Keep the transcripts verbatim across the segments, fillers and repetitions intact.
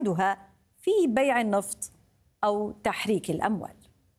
في بيع النفط أو تحريك الأموال.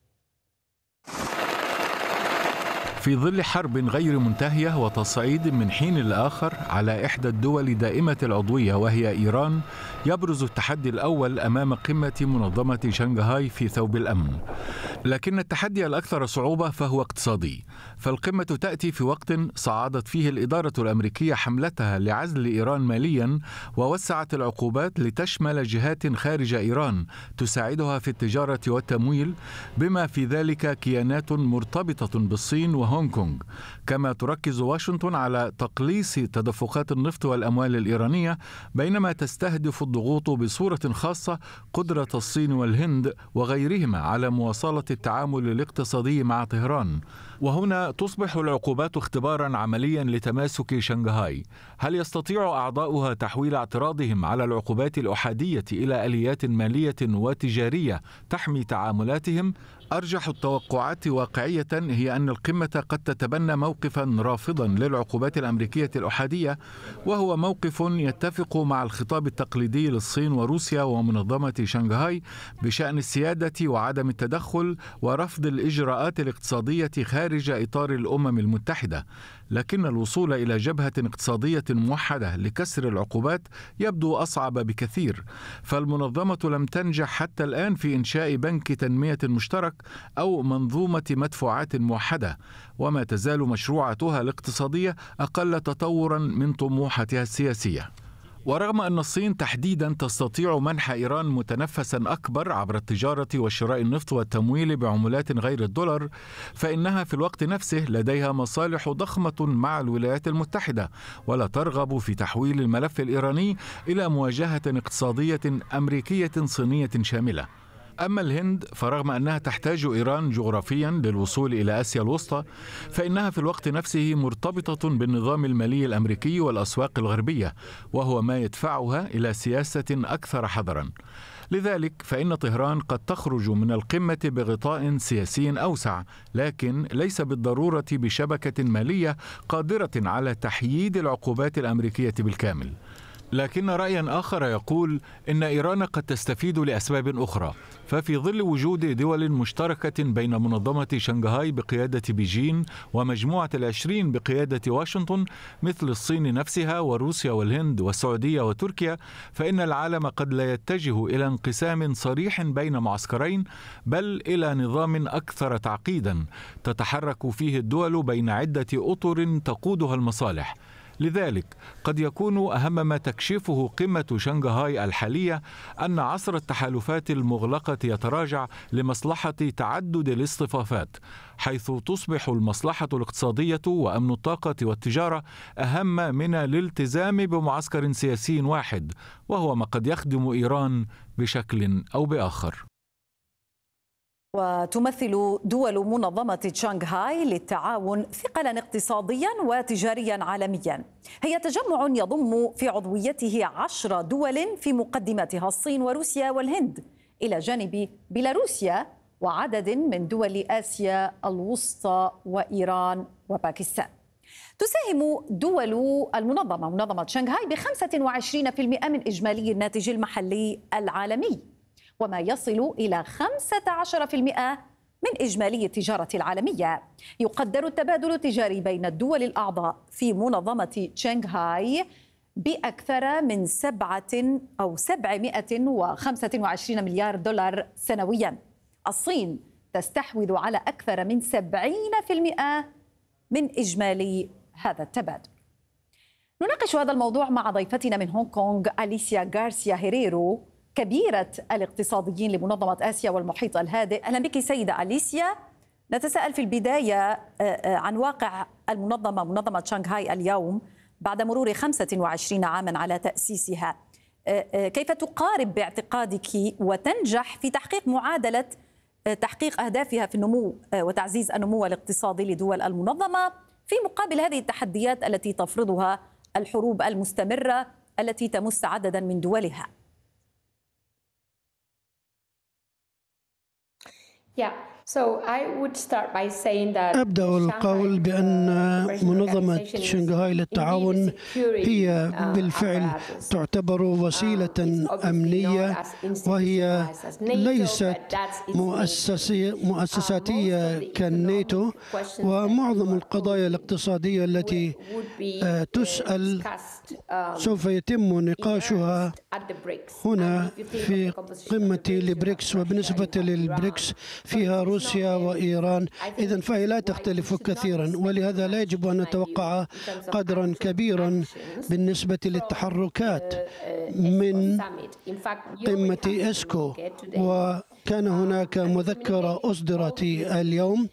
في ظل حرب غير منتهية وتصعيد من حين لآخر على إحدى الدول دائمة العضوية وهي إيران، يبرز التحدي الأول أمام قمة منظمة شنغهاي في ثوب الأمن. لكن التحدي الأكثر صعوبة فهو اقتصادي، فالقمة تأتي في وقت صعدت فيه الإدارة الأمريكية حملتها لعزل إيران ماليا، ووسعت العقوبات لتشمل جهات خارج إيران تساعدها في التجارة والتمويل، بما في ذلك كيانات مرتبطة بالصين وهونغ كونغ. كما تركز واشنطن على تقليص تدفقات النفط والأموال الإيرانية، بينما تستهدف الضغوط بصورة خاصة قدرة الصين والهند وغيرهما على مواصلة التعامل الاقتصادي مع طهران. وهنا تصبح العقوبات اختبارا عمليا لتماسك شنغهاي. هل يستطيع أعضاؤها تحويل اعتراضهم على العقوبات الأحادية إلى آليات مالية وتجارية تحمي تعاملاتهم؟ أرجح التوقعات واقعية هي أن القمة قد تتبنى موقفا رافضا للعقوبات الأمريكية الأحادية، وهو موقف يتفق مع الخطاب التقليدي للصين وروسيا ومنظمة شنغهاي بشأن السيادة وعدم التدخل ورفض الإجراءات الاقتصادية خارج إطار الأمم المتحدة. لكن الوصول إلى جبهة اقتصادية موحدة لكسر العقوبات يبدو أصعب بكثير، فالمنظمة لم تنجح حتى الآن في إنشاء بنك تنمية مشترك أو منظومة مدفوعات موحدة، وما تزال مشروعاتها الاقتصادية أقل تطورا من طموحاتها السياسية. ورغم أن الصين تحديدا تستطيع منح إيران متنفسا أكبر عبر التجارة وشراء النفط والتمويل بعملات غير الدولار، فإنها في الوقت نفسه لديها مصالح ضخمة مع الولايات المتحدة، ولا ترغب في تحويل الملف الإيراني إلى مواجهة اقتصادية أمريكية صينية شاملة. أما الهند فرغم أنها تحتاج إيران جغرافيا للوصول إلى آسيا الوسطى، فإنها في الوقت نفسه مرتبطة بالنظام المالي الأمريكي والأسواق الغربية، وهو ما يدفعها إلى سياسة أكثر حذرا. لذلك فإن طهران قد تخرج من القمة بغطاء سياسي أوسع، لكن ليس بالضرورة بشبكة مالية قادرة على تحييد العقوبات الأمريكية بالكامل. لكن رأيا آخر يقول إن إيران قد تستفيد لأسباب أخرى، ففي ظل وجود دول مشتركة بين منظمة شنغهاي بقيادة بيجين ومجموعة العشرين بقيادة واشنطن مثل الصين نفسها وروسيا والهند والسعودية وتركيا، فإن العالم قد لا يتجه إلى انقسام صريح بين معسكرين، بل إلى نظام أكثر تعقيدا تتحرك فيه الدول بين عدة أطر تقودها المصالح. لذلك قد يكون أهم ما تكشفه قمة شنغهاي الحالية أن عصر التحالفات المغلقة يتراجع لمصلحة تعدد الاصطفافات، حيث تصبح المصلحة الاقتصادية وأمن الطاقة والتجارة أهم من الالتزام بمعسكر سياسي واحد، وهو ما قد يخدم إيران بشكل أو بآخر. وتمثل دول منظمة شنغهاي للتعاون ثقلا اقتصاديا وتجاريا عالميا. هي تجمع يضم في عضويته عشر دول في مقدمتها الصين وروسيا والهند، إلى جانب بيلاروسيا وعدد من دول آسيا الوسطى وإيران وباكستان. تساهم دول المنظمة منظمة شنغهاي ب خمسة وعشرين بالمئة من إجمالي الناتج المحلي العالمي، وما يصل إلى خمسة عشر بالمئة من إجمالي التجارة العالمية. يقدر التبادل التجاري بين الدول الأعضاء في منظمة شنغهاي بأكثر من سبعة أو سبعمئة وخمسة وعشرين مليار دولار سنويا. الصين تستحوذ على أكثر من سبعين بالمئة من إجمالي هذا التبادل. نناقش هذا الموضوع مع ضيفتنا من هونغ كونغ أليسيا غارسيا هيريرو، كبيرة الاقتصاديين لمنظمة آسيا والمحيط الهادئ. أهلا بك سيدة أليسيا. نتساءل في البداية عن واقع المنظمة منظمة شنغهاي اليوم بعد مرور خمسة وعشرين عاما على تأسيسها. كيف تقارب باعتقادك وتنجح في تحقيق معادلة تحقيق أهدافها في النمو وتعزيز النمو الاقتصادي لدول المنظمة في مقابل هذه التحديات التي تفرضها الحروب المستمرة التي تمس عددا من دولها؟ Yeah. أبدأ القول بأن منظمة شنغهاي للتعاون هي بالفعل تعتبر وسيلة أمنية، وهي ليست مؤسسية مؤسساتية كالناتو، ومعظم القضايا الاقتصادية التي تسأل سوف يتم نقاشها هنا في قمة البريكس، وبالنسبة للبريكس فيها روسيا وإيران، إذن فهي لا تختلف كثيرا، ولهذا لا يجب أن نتوقع قدرا كبيرا بالنسبة للتحركات من قمة إسكو. وكان هناك مذكرة أصدرت اليوم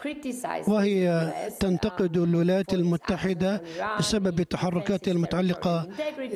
وهي تنتقد الولايات المتحدة بسبب التحركات المتعلقة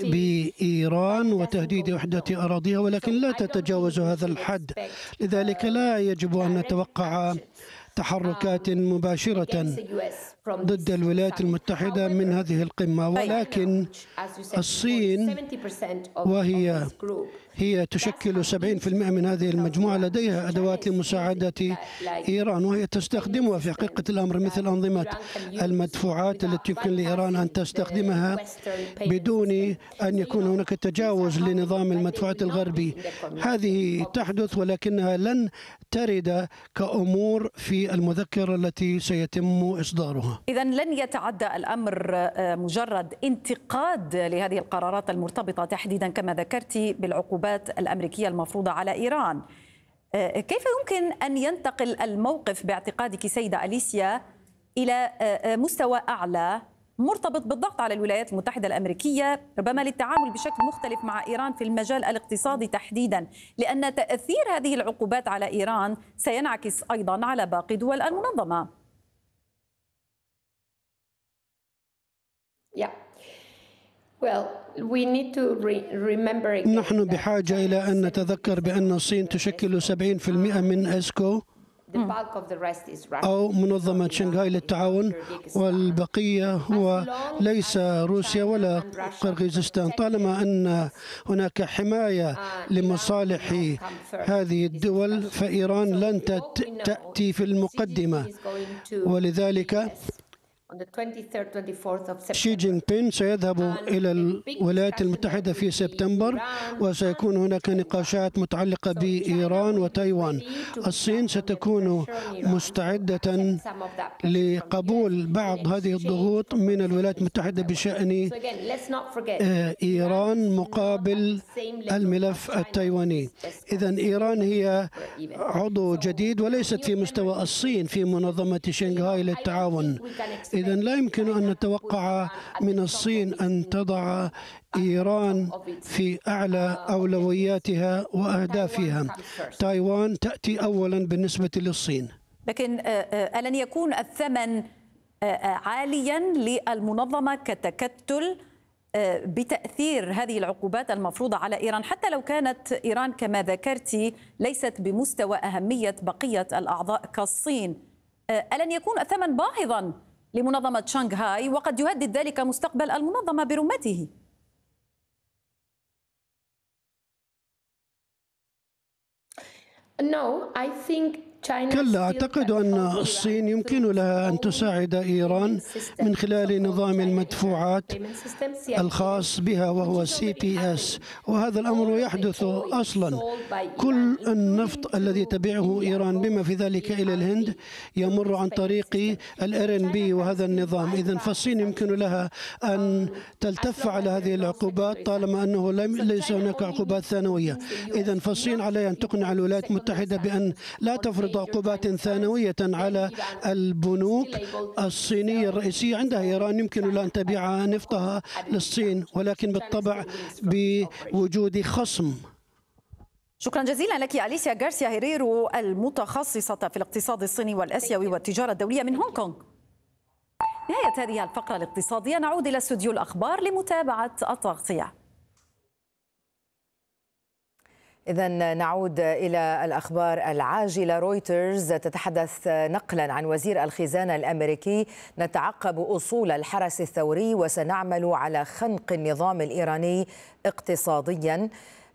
بإيران وتهديد وحدة أراضيها، ولكن لا تتجاوز هذا الحد. لذلك لا يجب أن نتوقع تحركات مباشرة ضد الولايات المتحدة من هذه القمة، ولكن الصين وهي هي تشكل سبعين بالمئة من هذه المجموعة لديها أدوات لمساعدة إيران، وهي تستخدمها في حقيقة الأمر، مثل أنظمة المدفوعات التي يمكن لإيران أن تستخدمها بدون أن يكون هناك تجاوز لنظام المدفوعات الغربي. هذه تحدث ولكنها لن ترد كأمور في المذكرة التي سيتم إصدارها. إذن لن يتعدى الأمر مجرد انتقاد لهذه القرارات المرتبطة تحديدا كما ذكرت بالعقوبات الأمريكية المفروضة على إيران. كيف يمكن أن ينتقل الموقف باعتقادك سيدة أليسيا إلى مستوى أعلى مرتبط بالضغط على الولايات المتحدة الأمريكية ربما للتعامل بشكل مختلف مع إيران في المجال الاقتصادي تحديدا، لأن تأثير هذه العقوبات على إيران سينعكس أيضا على باقي دول المنظمة؟ Yeah. Well, we need to remember نحن بحاجة إلى أن نتذكر بأن الصين تشكل سبعين بالمئة من إسكو أو منظمة شنغهاي للتعاون، والبقية هو ليس روسيا ولا قرغيزستان. طالما أن هناك حماية لمصالح هذه الدول فإيران لن تأتي في المقدمة، ولذلك شي جين بين سيذهب إلى الولايات المتحدة في سبتمبر، وسيكون هناك نقاشات متعلقة بإيران وتايوان. الصين ستكون مستعدة لقبول بعض هذه الضغوط من الولايات المتحدة بشأن إيران مقابل الملف التايواني. إذن إيران هي عضو جديد وليست في مستوى الصين في منظمة شنغهاي للتعاون. إذن لا يمكن أن نتوقع من الصين أن تضع إيران في أعلى أولوياتها وأهدافها. تايوان تأتي أولا بالنسبة للصين. لكن ألن يكون الثمن عاليا للمنظمة كتكتل بتأثير هذه العقوبات المفروضة على إيران، حتى لو كانت إيران كما ذكرتي ليست بمستوى أهمية بقية الأعضاء كالصين؟ ألن يكون الثمن باهظا لمنظمة شنغهاي وقد يهدد ذلك مستقبل المنظمة برمته؟ No, I think كلا، أعتقد أن الصين يمكن لها أن تساعد إيران من خلال نظام المدفوعات الخاص بها وهو سي بي إس، وهذا الأمر يحدث أصلا. كل النفط الذي تبيعه إيران بما في ذلك إلى الهند يمر عن طريق ال آر إن بي وهذا النظام. إذن فالصين يمكن لها أن تلتف على هذه العقوبات طالما أنه ليس هناك عقوبات ثانوية. إذن فالصين عليها أن تقنع الولايات المتحدة بأن لا تفرض عقوبات ثانوية على البنوك الصينية الرئيسية. عندها إيران يمكن لها أن تبيع نفطها للصين، ولكن بالطبع بوجود خصم. شكرا جزيلا لك أليسيا غارسيا هيريرو المتخصصة في الاقتصاد الصيني والآسيوي والتجارة الدولية من هونغ كونغ. نهاية هذه الفقرة الاقتصادية، نعود إلى استوديو الأخبار لمتابعة التغطية. إذن نعود إلى الأخبار العاجلة. رويترز تتحدث نقلا عن وزير الخزانة الأمريكي: نتعقب أصول الحرس الثوري وسنعمل على خنق النظام الإيراني اقتصاديا.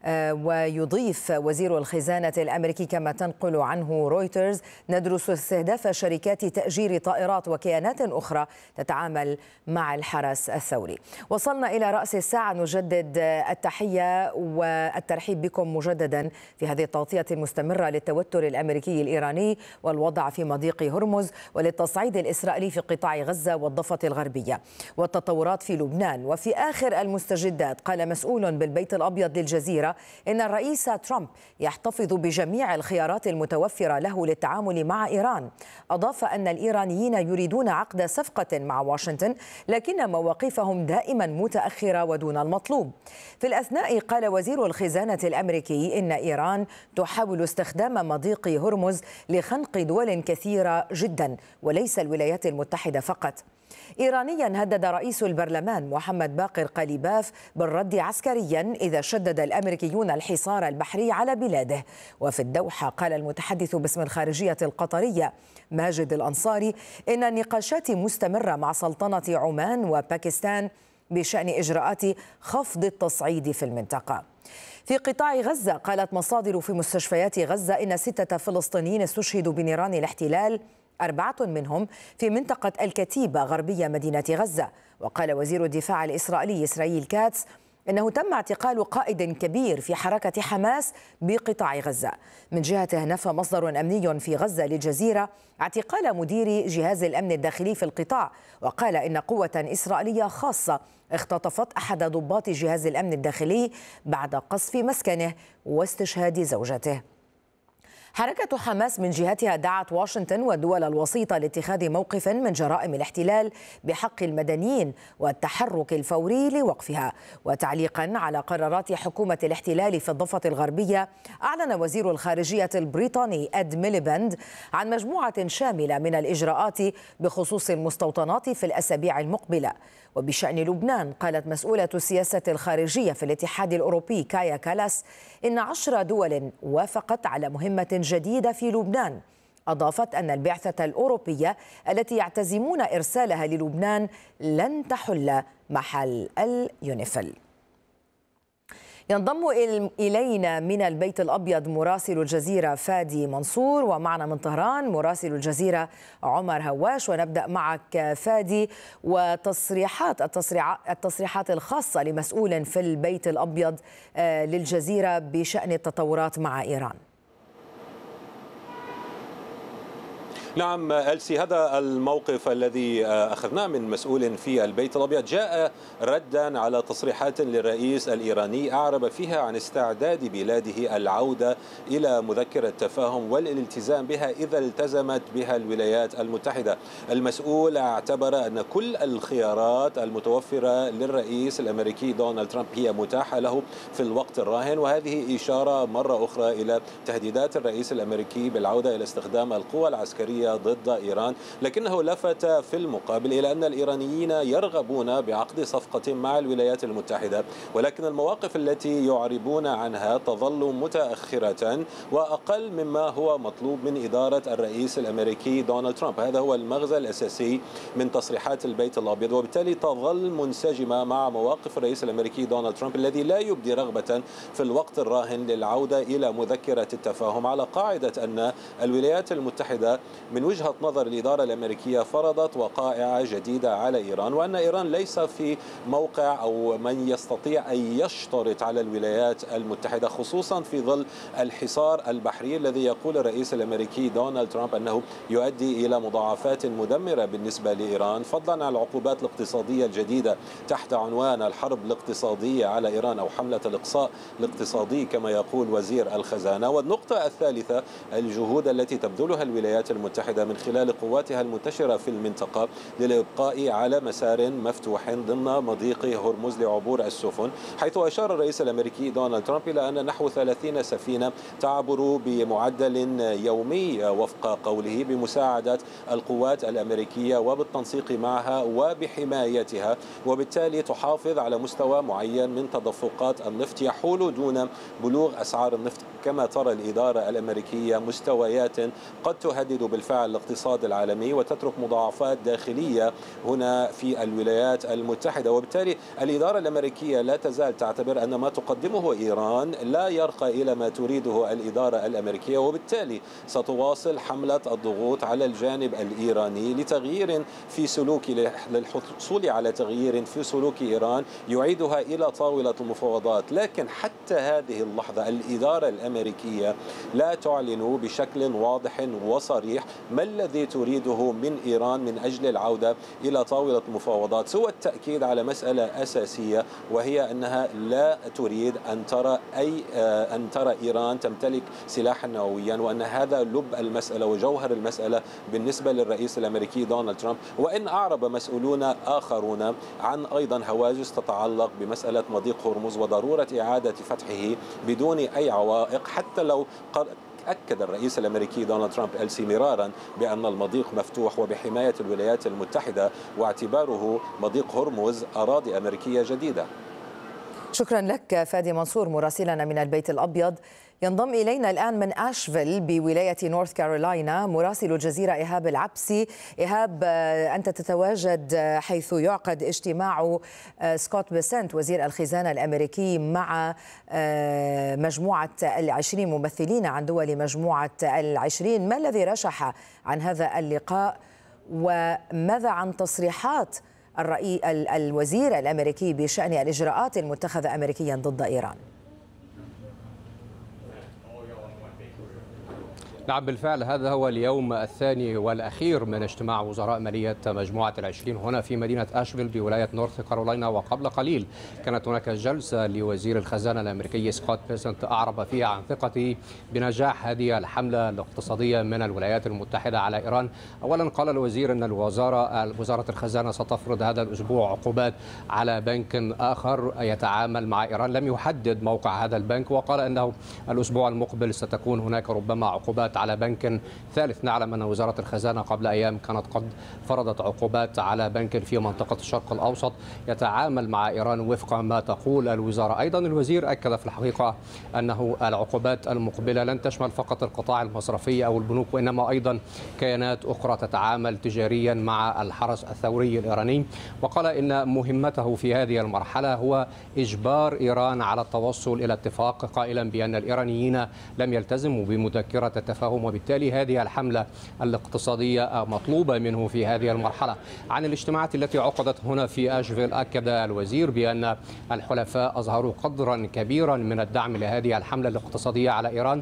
ويضيف وزير الخزانة الأمريكي كما تنقل عنه رويترز: ندرس استهداف شركات تأجير طائرات وكيانات أخرى تتعامل مع الحرس الثوري. وصلنا إلى رأس الساعة، نجدد التحية والترحيب بكم مجددا في هذه التغطية المستمرة للتوتر الأمريكي الإيراني والوضع في مضيق هرمز وللتصعيد الإسرائيلي في قطاع غزة والضفة الغربية والتطورات في لبنان. وفي آخر المستجدات قال مسؤول بالبيت الأبيض للجزيرة إن الرئيس ترامب يحتفظ بجميع الخيارات المتوفرة له للتعامل مع إيران. أضاف أن الإيرانيين يريدون عقد صفقة مع واشنطن، لكن مواقفهم دائما متأخرة ودون المطلوب. في الأثناء قال وزير الخزانة الأمريكي إن إيران تحاول استخدام مضيق هرمز لخنق دول كثيرة جدا وليس الولايات المتحدة فقط. إيرانيا هدد رئيس البرلمان محمد باقر قليباف بالرد عسكريا إذا شدد الأمريكيون الحصار البحري على بلاده. وفي الدوحة قال المتحدث باسم الخارجية القطرية ماجد الأنصاري إن النقاشات مستمرة مع سلطنة عمان وباكستان بشأن إجراءات خفض التصعيد في المنطقة. في قطاع غزة قالت مصادر في مستشفيات غزة إن ستة فلسطينيين استشهدوا بنيران الاحتلال، أربعة منهم في منطقة الكتيبة غربية مدينة غزة. وقال وزير الدفاع الإسرائيلي إسرائيل كاتس إنه تم اعتقال قائد كبير في حركة حماس بقطاع غزة. من جهته نفى مصدر أمني في غزة للجزيرة اعتقال مدير جهاز الأمن الداخلي في القطاع، وقال إن قوة إسرائيلية خاصة اختطفت أحد ضباط جهاز الأمن الداخلي بعد قصف مسكنه واستشهاد زوجته. حركة حماس من جهتها دعت واشنطن والدول الوسيطة لاتخاذ موقف من جرائم الاحتلال بحق المدنيين والتحرك الفوري لوقفها. وتعليقا على قرارات حكومة الاحتلال في الضفة الغربية، أعلن وزير الخارجية البريطاني إد ميليباند عن مجموعة شاملة من الإجراءات بخصوص المستوطنات في الأسابيع المقبلة. وبشأن لبنان قالت مسؤولة السياسة الخارجية في الاتحاد الأوروبي كايا كالاس إن عشر دول وافقت على مهمة جديدة في لبنان. أضافت أن البعثة الأوروبية التي يعتزمون إرسالها للبنان لن تحل محل اليونيفيل. ينضم إلينا من البيت الأبيض مراسل الجزيرة فادي منصور، ومعنا من طهران مراسل الجزيرة عمر هواش. ونبدأ معك فادي، وتصريحات التصريحات الخاصة لمسؤول في البيت الأبيض للجزيرة بشأن التطورات مع إيران. نعم ألسي، هذا الموقف الذي أخذناه من مسؤول في البيت الأبيض جاء ردا على تصريحات للرئيس الإيراني أعرب فيها عن استعداد بلاده العودة إلى مذكرة التفاهم والالتزام بها إذا التزمت بها الولايات المتحدة. المسؤول اعتبر أن كل الخيارات المتوفرة للرئيس الأمريكي دونالد ترامب هي متاحة له في الوقت الراهن، وهذه إشارة مرة أخرى إلى تهديدات الرئيس الأمريكي بالعودة إلى استخدام القوى العسكرية ضد إيران. لكنه لفت في المقابل إلى أن الإيرانيين يرغبون بعقد صفقة مع الولايات المتحدة، ولكن المواقف التي يعربون عنها تظل متأخرة وأقل مما هو مطلوب من إدارة الرئيس الأمريكي دونالد ترامب. هذا هو المغزى الأساسي من تصريحات البيت الأبيض، وبالتالي تظل منسجمة مع مواقف الرئيس الأمريكي دونالد ترامب الذي لا يبدي رغبة في الوقت الراهن للعودة إلى مذكرة التفاهم، على قاعدة أن الولايات المتحدة من وجهة نظر الإدارة الأمريكية فرضت وقائع جديدة على إيران، وأن إيران ليس في موقع أو من يستطيع أن يشترط على الولايات المتحدة، خصوصا في ظل الحصار البحري الذي يقول الرئيس الأمريكي دونالد ترامب أنه يؤدي إلى مضاعفات مدمرة بالنسبة لإيران، فضلا عن العقوبات الاقتصادية الجديدة تحت عنوان الحرب الاقتصادية على إيران أو حملة الإقصاء الاقتصادي كما يقول وزير الخزانة. والنقطة الثالثة الجهود التي تبذلها الولايات المتحدة من خلال قواتها المنتشرة في المنطقة للإبقاء على مسار مفتوح ضمن مضيق هرمز لعبور السفن، حيث أشار الرئيس الأمريكي دونالد ترامب إلى أن نحو ثلاثين سفينة تعبر بمعدل يومي وفق قوله بمساعدة القوات الأمريكية وبالتنسيق معها وبحمايتها، وبالتالي تحافظ على مستوى معين من تدفقات النفط يحول دون بلوغ أسعار النفط كما ترى الإدارة الأمريكية مستويات قد تهدد بالفعل ارتفاع الاقتصاد العالمي وتترك مضاعفات داخلية هنا في الولايات المتحدة. وبالتالي الإدارة الأمريكية لا تزال تعتبر أن ما تقدمه إيران لا يرقى إلى ما تريده الإدارة الأمريكية، وبالتالي ستواصل حملة الضغوط على الجانب الإيراني لتغيير في سلوك للحصول على تغيير في سلوك إيران يعيدها إلى طاولة المفاوضات. لكن حتى هذه اللحظة الإدارة الأمريكية لا تعلن بشكل واضح وصريح ما الذي تريده من إيران من أجل العودة إلى طاولة المفاوضات، سوى التأكيد على مسألة أساسية، وهي أنها لا تريد أن ترى أي أن ترى إيران تمتلك سلاحا نوويا، وأن هذا لب المسألة وجوهر المسألة بالنسبة للرئيس الأمريكي دونالد ترامب. وإن أعرب مسؤولون آخرون عن أيضا هواجس تتعلق بمسألة مضيق هرمز وضرورة إعادة فتحه بدون أي عوائق، حتى لو أكد الرئيس الأمريكي دونالد ترامب ألسي مرارا بأن المضيق مفتوح وبحماية الولايات المتحدة، واعتباره مضيق هرمز أراضي أمريكية جديدة. شكرا لك فادي منصور مراسلنا من البيت الأبيض. ينضم إلينا الآن من أشفيل بولاية نورث كارولاينا مراسل الجزيرة إيهاب العبسي. إيهاب، أنت تتواجد حيث يعقد اجتماع سكوت بيسنت وزير الخزانة الأمريكي مع مجموعة العشرين ممثلين عن دول مجموعة العشرين. ما الذي رشح عن هذا اللقاء، وماذا عن تصريحات الرئيس الوزير الأمريكي بشأن الإجراءات المتخذة أمريكيا ضد إيران؟ نعم بالفعل، هذا هو اليوم الثاني والأخير من اجتماع وزراء مالية مجموعة العشرين هنا في مدينة أشفيل بولاية نورث كارولاينا. وقبل قليل كانت هناك جلسة لوزير الخزانة الأمريكي سكوت بيسنت أعرب فيها عن ثقته بنجاح هذه الحملة الاقتصادية من الولايات المتحدة على إيران. أولا قال الوزير أن الوزارة وزارة الخزانة ستفرض هذا الأسبوع عقوبات على بنك آخر يتعامل مع إيران، لم يحدد موقع هذا البنك، وقال أنه الأسبوع المقبل ستكون هناك ربما عقوبات على بنك ثالث. نعلم أن وزارة الخزانة قبل أيام كانت قد فرضت عقوبات على بنك في منطقة الشرق الأوسط يتعامل مع إيران وفق ما تقول الوزارة. أيضا الوزير أكد في الحقيقة أنه العقوبات المقبلة لن تشمل فقط القطاع المصرفي أو البنوك، وإنما أيضا كيانات أخرى تتعامل تجاريا مع الحرس الثوري الإيراني. وقال إن مهمته في هذه المرحلة هو إجبار إيران على التوصل إلى اتفاق، قائلا بأن الإيرانيين لم يلتزموا بمذكرة التفاهم، وبالتالي هذه الحملة الاقتصادية مطلوبة منه في هذه المرحلة. عن الاجتماعات التي عقدت هنا في أشفيل أكد الوزير بأن الحلفاء أظهروا قدرا كبيرا من الدعم لهذه الحملة الاقتصادية على إيران،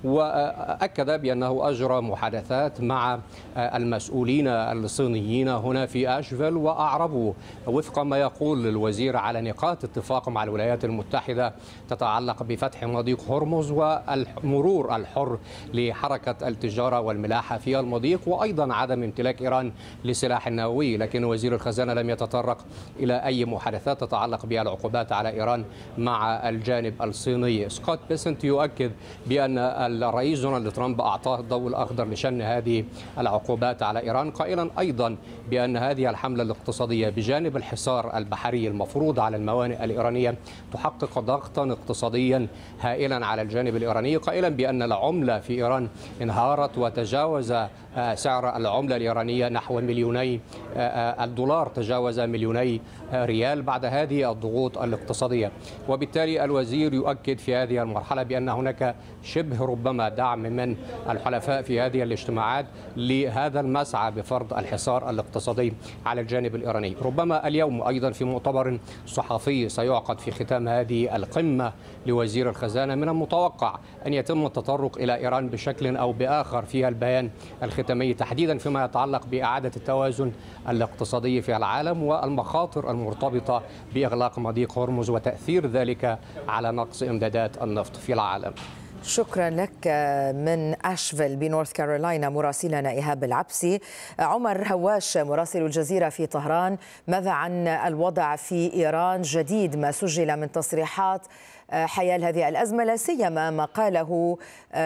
وأكد بأنه أجرى محادثات مع المسؤولين الصينيين هنا في أشفيل، وأعربوا وفق ما يقول الوزير على نقاط اتفاق مع الولايات المتحدة تتعلق بفتح مضيق هرمز والمرور الحر لحركة التجارة والملاحة في المضيق، وأيضا عدم امتلاك إيران لسلاح نووي. لكن وزير الخزانة لم يتطرق إلى أي محادثات تتعلق بالعقوبات على إيران مع الجانب الصيني. سكوت بيسنت يؤكد بأن الرئيس دونالد ترامب أعطاه الضوء الأخضر لشن هذه العقوبات على إيران، قائلا أيضا بأن هذه الحملة الاقتصادية بجانب الحصار البحري المفروض على الموانئ الإيرانية تحقق ضغطا اقتصاديا هائلا على الجانب الإيراني، قائلا بأن العملة في إيران انهارت وتجاوز سعر العملة الإيرانية نحو مليوني الدولار، تجاوز مليوني ريال بعد هذه الضغوط الاقتصادية. وبالتالي الوزير يؤكد في هذه المرحلة بأن هناك شبه ربما دعم من الحلفاء في هذه الاجتماعات لهذا المسعى بفرض الحصار الاقتصادي على الجانب الإيراني. ربما اليوم أيضا في مؤتمر صحفي سيعقد في ختام هذه القمة لوزير الخزانة من المتوقع أن يتم التطرق إلى إيران بشكل أو بآخر في البيان الختامي، تحديدا فيما يتعلق بإعادة التوازن الاقتصادي في العالم والمخاطر المرتبطة بإغلاق مضيق هرمز وتأثير ذلك على نقص إمدادات النفط في العالم. شكرا لك من أشفيل بنورث كارولاينا مراسلنا إيهاب العبسي. عمر هواش مراسل الجزيرة في طهران، ماذا عن الوضع في إيران؟ جديد ما سجل من تصريحات حيال هذه الأزمة، لا سيما ما قاله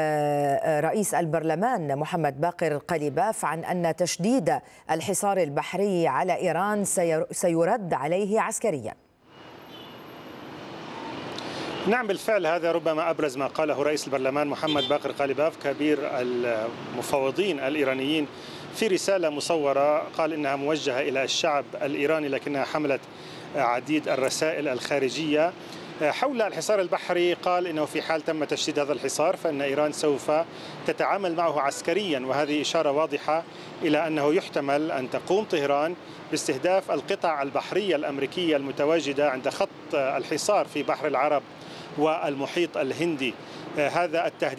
رئيس البرلمان محمد باقر قليباف عن أن تشديد الحصار البحري على إيران سيرد عليه عسكريا. نعم بالفعل، هذا ربما أبرز ما قاله رئيس البرلمان محمد باقر قالباف كبير المفوضين الإيرانيين في رسالة مصورة، قال إنها موجهة إلى الشعب الإيراني لكنها حملت عديد الرسائل الخارجية. حول الحصار البحري قال إنه في حال تم تشديد هذا الحصار فإن إيران سوف تتعامل معه عسكريا، وهذه إشارة واضحة إلى أنه يحتمل أن تقوم طهران باستهداف القطع البحرية الأمريكية المتواجدة عند خط الحصار في بحر العرب والمحيط الهندي. هذا التهديد